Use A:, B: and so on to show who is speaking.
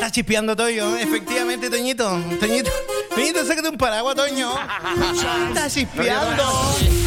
A: Está chispeando, Toño. Efectivamente, Toñito. Toñito, sácate un paraguas, Toño. Está chispeando.